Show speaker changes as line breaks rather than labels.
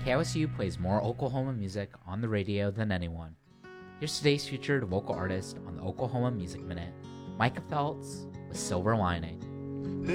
KOSU plays more Oklahoma music on the radio than anyone. Here's today's featured local artist on the Oklahoma Music Minute, Micah Phelps with Silver Lining.